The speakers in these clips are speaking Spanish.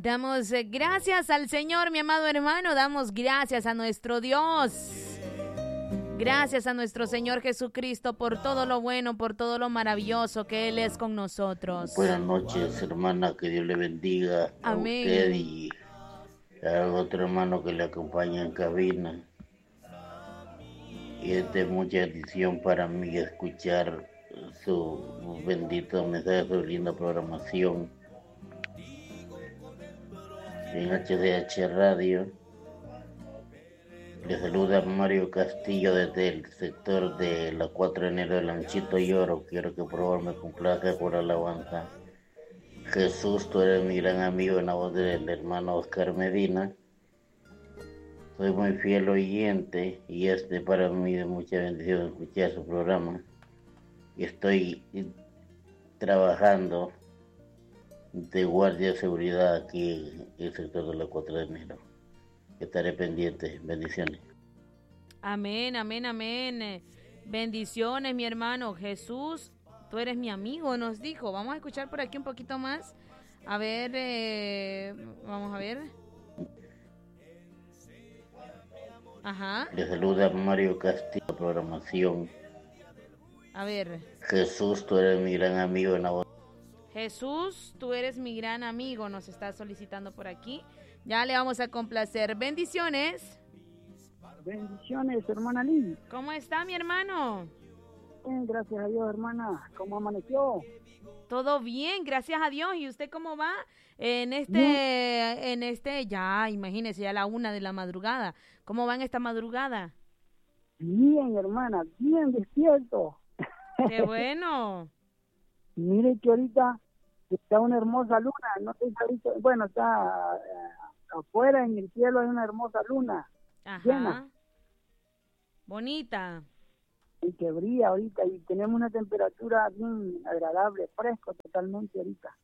Damos gracias al Señor, mi amado hermano. Damos gracias a nuestro Dios. Gracias a nuestro Señor Jesucristo por todo lo bueno, por todo lo maravilloso que Él es con nosotros. Buenas noches, hermana, que Dios le bendiga. Amén. A usted y a otro hermano que le acompaña en cabina. Y es de mucha bendición para mí escuchar su bendito mensaje, su linda programación en HDH Radio. Le saluda Mario Castillo desde el sector de la 4 de enero de Lanchito Lloro. Quiero que por favor me complace por alabanza. Jesús, tú eres mi gran amigo, en la voz del hermano Oscar Medina. Soy muy fiel oyente y para mí de mucha bendición escuchar su programa. Y estoy trabajando de guardia de seguridad aquí en el sector de la 4 de enero. Estaré pendiente. Bendiciones. Amén, amén, amén. Bendiciones, mi hermano. Jesús, tú eres mi amigo, nos dijo. Vamos a escuchar por aquí un poquito más. A ver, vamos a ver. Ajá. Le saluda Mario Castillo, programación. A ver. Jesús, tú eres mi gran amigo en la voz. Jesús, tú eres mi gran amigo, nos está solicitando por aquí. Ya le vamos a complacer. Bendiciones. Bendiciones, hermana Liz. ¿Cómo está, mi hermano? Bien, gracias a Dios, hermana. ¿Cómo amaneció? Todo bien, gracias a Dios. ¿Y usted cómo va? Ya, imagínese, ya la 1 de la madrugada. ¿Cómo va en esta madrugada? Bien, hermana, bien despierto. ¡Qué bueno! Mire que ahorita está una hermosa luna. No sé si ahorita, bueno, está afuera en el cielo, hay una hermosa luna. Ajá. Llena. Bonita. Y que brilla ahorita y tenemos una temperatura bien agradable, fresco totalmente ahorita.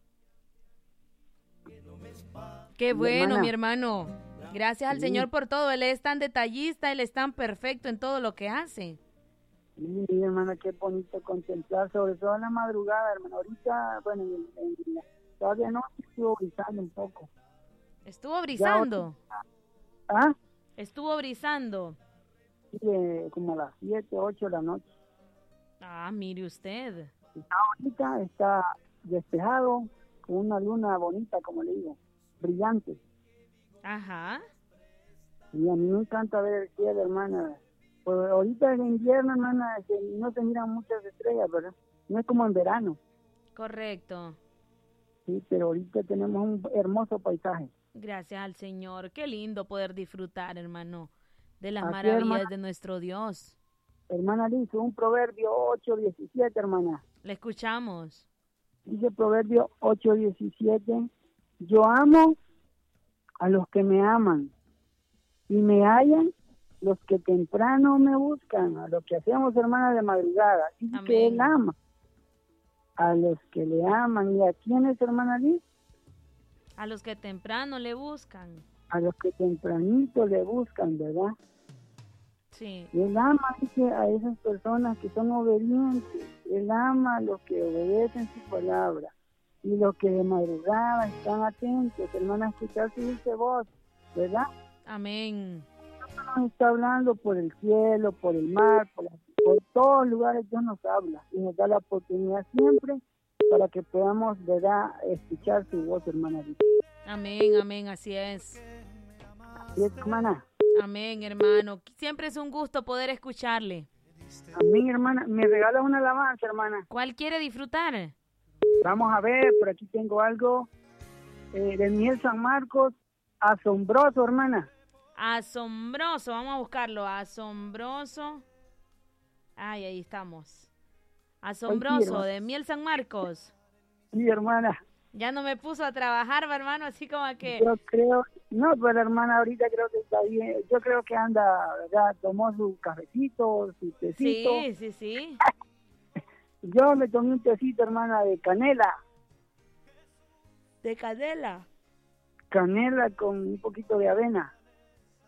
Qué bueno, hermana, mi hermano. Gracias al sí. Señor por todo. Él es tan detallista, Él es tan perfecto en todo lo que hace. Sí, hermana, qué bonito contemplar, sobre todo en la madrugada, hermano. Ahorita, bueno, todavía no estuvo brisando un poco. ¿Estuvo brisando? ¿Ah? Estuvo brisando. Sí, como a las 7, 8 de la noche. Ah, mire usted. Ahorita está despejado, con una luna bonita, como le digo, brillante. Ajá. Y a mí me encanta ver el cielo, hermana. Pues ahorita en invierno, hermana, no se miran muchas estrellas, ¿verdad? No es como en verano. Correcto. Sí, pero ahorita tenemos un hermoso paisaje. Gracias al Señor. Qué lindo poder disfrutar, hermano, de las Aquí, maravillas hermana, de nuestro Dios. Hermana Liz, un proverbio 8:17, hermana. Le escuchamos. Dice proverbio 8:17, yo amo a los que me aman y me hallan los que temprano me buscan, a los que hacemos, hermana, de madrugada. Dice Amén. que Él ama a los que le aman. ¿Y a quiénes, hermana Liz? A los que temprano le buscan. A los que tempranito le buscan, ¿verdad? Sí. Él ama, dice, a esas personas que son obedientes. Él ama a los que obedecen su palabra. Y los que de madrugada están atentos, hermana, a escuchar su dulce voz, ¿verdad? Amén. Nos está hablando por el cielo, por el mar, por todos lugares. Dios nos habla y nos da la oportunidad siempre para que podamos, ¿verdad?, escuchar su voz, hermana. Amén, amén, así es. ¿Y es, hermana? Amén, hermano. Siempre es un gusto poder escucharle. Amén, hermana. ¿Me regalas una alabanza, hermana? ¿Cuál quiere disfrutar? Vamos a ver, por aquí tengo algo de Miel San Marcos. Asombroso, hermana. Asombroso, vamos a buscarlo. Asombroso. Ay, ahí estamos. Asombroso, Oye, de Miel San Marcos. Sí, hermana. Ya no me puso a trabajar, hermano, así como que... Yo creo, no, pues la hermana ahorita creo que está bien. Yo creo que anda, ¿verdad? Tomó su cafecito, su tecito. Sí, sí, sí. Yo me tomé un tecito, hermana, de canela. ¿De canela? Canela con un poquito de avena.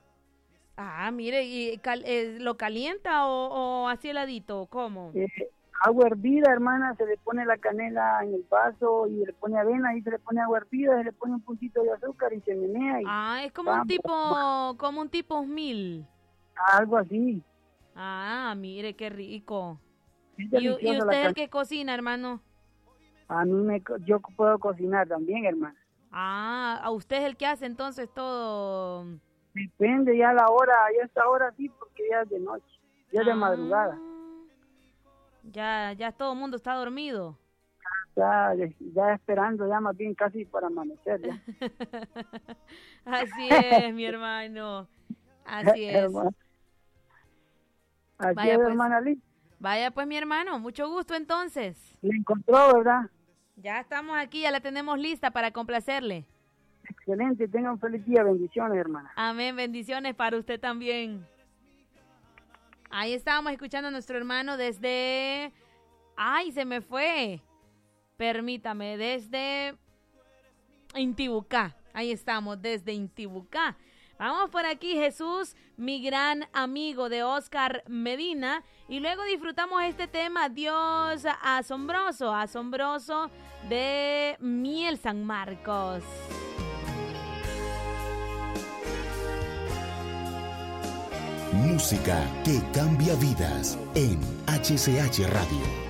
Ah, mire, ¿y lo calienta o así heladito? ¿Cómo? agua hervida, hermana, se le pone la canela en el vaso y le pone avena y se le pone agua hervida, se le pone un puntito de azúcar y se menea. Y es como un tipo 1000. Algo así. Mire qué rico. ¿Y usted es el que cocina, hermano? Yo puedo cocinar también, hermano. ¿A usted es el que hace entonces todo? Depende ya la hora, ya esta hora sí, porque ya es de noche, ya es de madrugada. Ya todo el mundo está dormido. Ya esperando, ya más bien casi para amanecer. Ya. Así es, mi hermano. Así es. Así vaya, es, pues, hermana Liz. Vaya pues, mi hermano, mucho gusto entonces. Le encontró, ¿verdad? Ya estamos aquí, ya la tenemos lista para complacerle. Excelente, tenga un feliz día, bendiciones, hermana. Amén, bendiciones para usted también. Ahí estábamos escuchando a nuestro hermano desde... ¡Ay, se me fue! Permítame, desde Intibucá. Ahí estamos, desde Intibucá. Vamos por aquí, Jesús, mi gran amigo, de Oscar Medina. Y luego disfrutamos este tema, Dios asombroso, asombroso, de Miel San Marcos. Música que cambia vidas en HCH Radio.